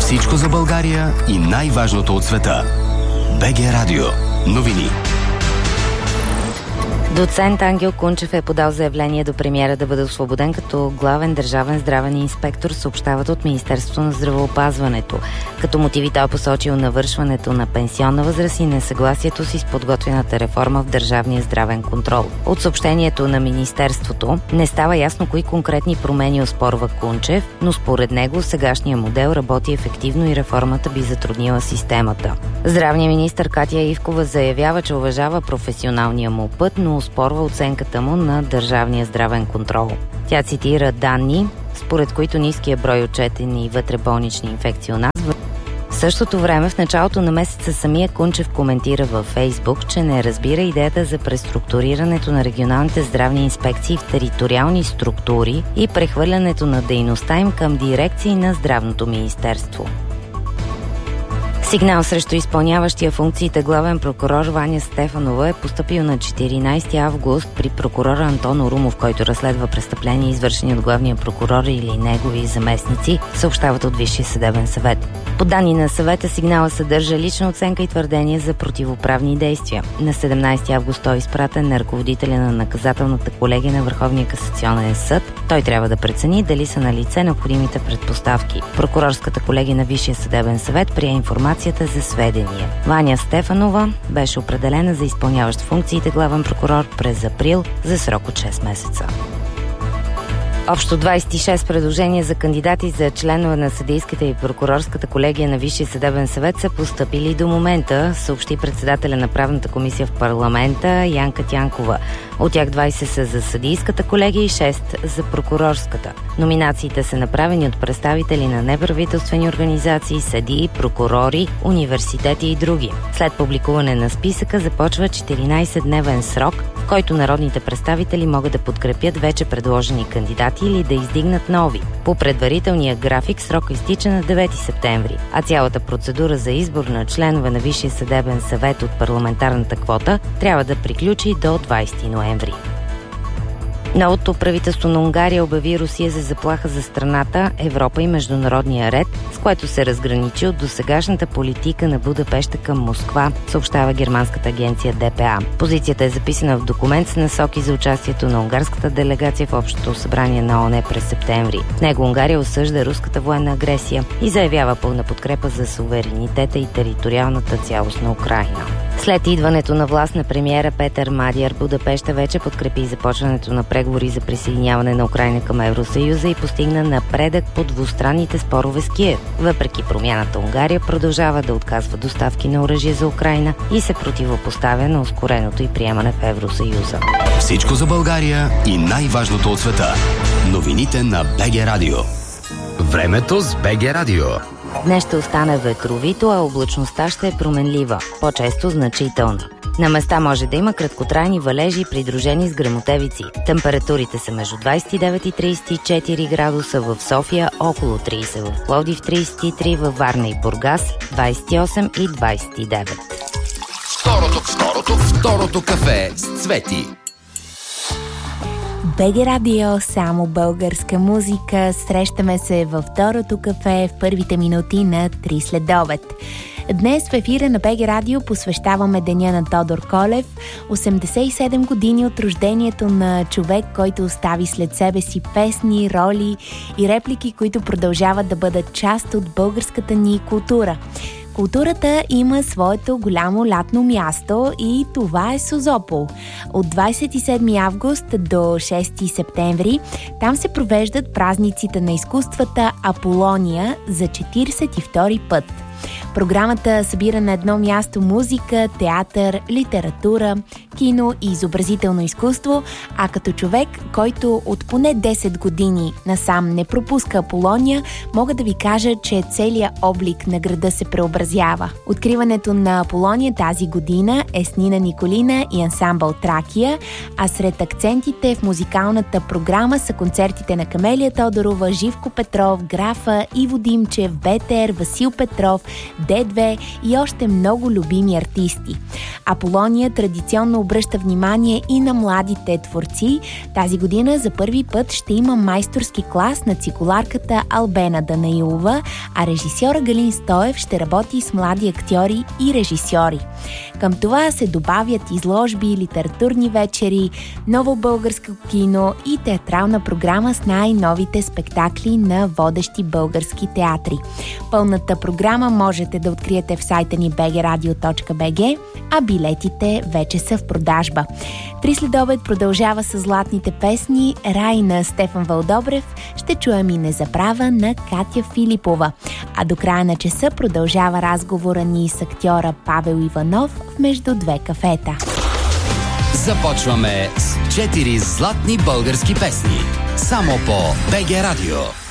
Всичко за България и най-важното от света. БГ Радио. Новини. Доцент Ангел Кунчев е подал заявление до премиера да бъде освободен като главен държавен здравен инспектор, съобщават от Министерството на здравеопазването. Като мотиви той посочил навършването на пенсионна възраст и несъгласието си с подготвената реформа в държавния здравен контрол. От съобщението на Министерството не става ясно кои конкретни промени оспорва Кунчев, но според него сегашният модел работи ефективно и реформата би затруднила системата. Здравният министър Катя Ивкова заявява, че уважава професионалния му път, но оспорва оценката му на държавния здравен контрол. Тя цитира данни, според които ниският брой отчетени вътреболнични инфекции у нас. В същото време в началото на месеца самия Кунчев коментира във Фейсбук, че не разбира идеята за преструктурирането на регионалните здравни инспекции в териториални структури и прехвърлянето на дейността им към дирекции на Здравното министерство. Сигнал срещу изпълняващия функциите главен прокурор Ваня Стефанова е постъпил на 14 август при прокурора Антон Орумов, който разследва престъпления, извършени от главния прокурор или негови заместници, съобщават от Висшия съдебен съвет. По данни на съвета, сигнала съдържа лична оценка и твърдения за противоправни действия. На 17 август той е изпратен на ръководителя на наказателната колегия на Върховния касационен съд. Той трябва да прецени дали са налице необходимите предпоставки. Прокурорската колегия на Висшия съдебен съвет прие информацията за сведения. Ваня Стефанова беше определена за изпълняващ функциите главен прокурор през април за срок от 6 месеца. Общо 26 предложения за кандидати за членове на съдийската и прокурорската колегия на Висшия съдебен съвет са постъпили до момента, съобщи председателя на правната комисия в парламента Янка Тянкова. От тях 20 са за съдийската колегия и 6 за прокурорската. Номинациите са направени от представители на неправителствени организации, съдии, прокурори, университети и други. След публикуване на списъка започва 14-дневен срок, в който народните представители могат да подкрепят вече предложени кандидати или да издигнат нови. По предварителния график срок изтича на 9 септември, а цялата процедура за избор на членове на Висшия съдебен съвет от парламентарната квота трябва да приключи до 20 ноември. Новото правителство на Унгария обяви Русия за заплаха за страната, Европа и международния ред, с което се разграничи от досегашната политика на Будапеща към Москва, съобщава германската агенция ДПА. Позицията е записана в документ с насоки за участието на унгарската делегация в Общото събрание на ООН през септември. В него Унгария осъжда руската военна агресия и заявява пълна подкрепа за суверенитета и териториалната цялост на Украйна. След идването на власт на премиера Петър Мадияр, Будапеща вече подкрепи започването на преговори за присъединяване на Украйна към Евросъюза и постигна напредък по двустранните спорове с Киев. Въпреки промяната, Унгария продължава да отказва доставки на оръжие за Украйна и се противопоставя на ускореното й приемане в Евросъюза. Всичко за България и най-важното от света. Новините на БГ Радио. Времето с БГ Радио. Днес ще остане ветровито, а облачността ще е променлива, по-често значителна. На места може да има краткотрайни валежи, придружени с гръмотевици. Температурите са между 29 и 34 градуса в София, около 30 в Пловдив, 33 във Варна и Бургас, 28 и 29. Второто кафе с Цвети. БГ Радио, само българска музика. Срещаме се във второто кафе в първите минути на 3 следобед. Днес в ефира на БГ Радио посвещаваме деня на Тодор Колев, 87 години от рождението на човек, който остави след себе си песни, роли и реплики, които продължават да бъдат част от българската ни култура. Културата има своето голямо лятно място и това е Созопол. От 27 август до 6 септември там се провеждат празниците на изкуствата Аполония за 42 път. Програмата събира на едно място музика, театър, литература, кино и изобразително изкуство, а като човек, който от поне 10 години насам не пропуска Аполония, мога да ви кажа, че целият облик на града се преобразява. Откриването на Аполония тази година е с Нина Николина и ансамбъл Тракия, а сред акцентите в музикалната програма са концертите на Камелия Тодорова, Живко Петров, Графа, Иво Димчев, БТР, Васил Петров, D2 и още много любими артисти. Аполония традиционно обръща внимание и на младите творци. Тази година за първи път ще има майсторски клас на цигуларката Албена Данаилова, а режисьора Галин Стоев ще работи с млади актьори и режисьори. Към това се добавят изложби, литературни вечери, ново българско кино и театрална програма с най-новите спектакли на водещи български театри. Пълната програма можете да откриете в сайта ни bgradio.bg, а билетите вече са в продажба. 3 следобед продължава с златните песни. Рай на Стефан Вълдобрев, ще чуем и Незабрава на Катя Филипова. А до края на часа продължава разговора ни с актьора Павел Иванов в Между две кафета. Започваме с 4 златни български песни. Само по БГ Радио.